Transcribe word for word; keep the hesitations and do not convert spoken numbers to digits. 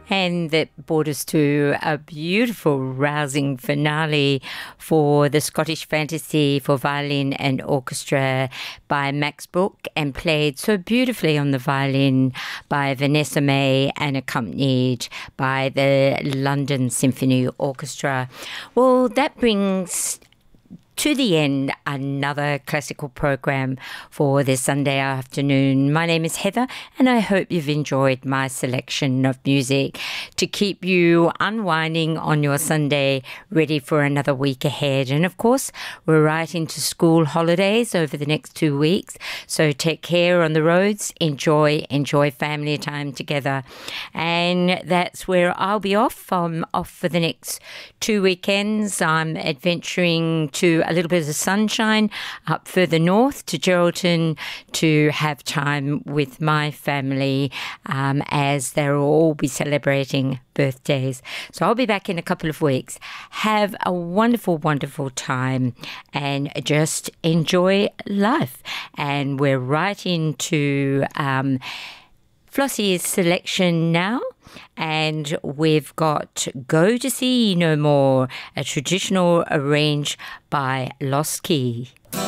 And that brought us to a beautiful, rousing finale for the Scottish Fantasy for Violin and Orchestra by Max Brook, and played so beautifully on the violin by Vanessa May and accompanied by the London Symphony Orchestra. Well, that brings to the end another classical program for this Sunday afternoon. My name is Heather, and I hope you've enjoyed my selection of music to keep you unwinding on your Sunday, ready for another week ahead. And of course, we're right into school holidays over the next two weeks, so take care on the roads, enjoy, enjoy family time together. And that's where I'll be off. I'm off for the next two weekends. I'm adventuring to a little bit of sunshine up further north to Geraldton to have time with my family um, as they'll all be celebrating birthdays. So I'll be back in a couple of weeks. Have a wonderful, wonderful time and just enjoy life. And we're right into um, Flossie's selection now. And we've got Go to Sea No More, a traditional arrange by Lost Key.